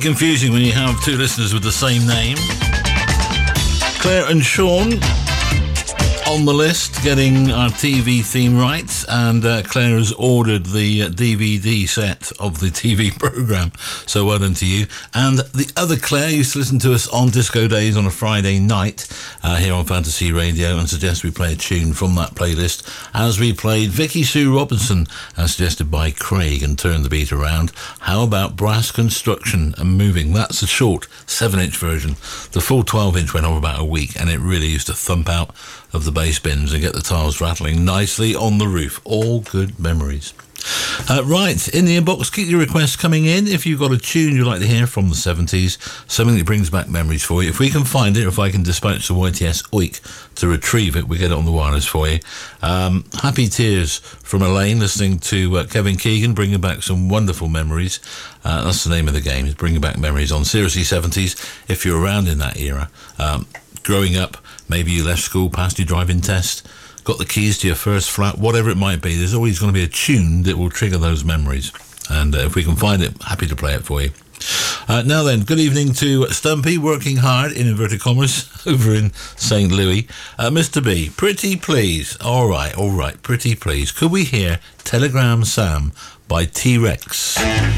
confusing when you have two listeners with the same name. Claire and Sean on the list, getting our TV theme right, and Claire has ordered the DVD set of the TV programme, so well done to you. And the other Claire used to listen to us on Disco Days on a Friday night here on Fantasy Radio, and suggests we play a tune from that playlist, as we played Vicky Sue Robinson, as suggested by Craig, and turned the beat around. How about Brass Construction and Moving? That's a short 7-inch version. The full 12-inch went on about a week, and it really used to thump out of the bass bins and get the tiles rattling nicely on the roof. All good memories. Right, in the inbox, keep your requests coming in. If you've got a tune you'd like to hear from the 70s, something that brings back memories for you, if we can find it, if I can dispatch the YTS OIC to retrieve it, we get it on the wireless for you. Happy Tears from Elaine, listening to Kevin Keegan, bringing back some wonderful memories. That's the name of the game, is bringing back memories on Seriously 70s. If you're around in that era, growing up, maybe you left school, passed your driving test, got the keys to your first flat, whatever it might be, there's always going to be a tune that will trigger those memories. And if we can find it, happy to play it for you. Now then, good evening to Stumpy, working hard, in inverted commas, over in St. Louis. Mr. B, pretty please. All right, pretty please. Could we hear Telegram Sam by T-Rex?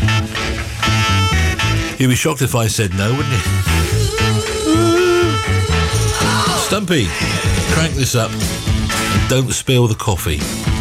You'd be shocked if I said no, wouldn't you? Stumpy, crank this up and don't spill the coffee.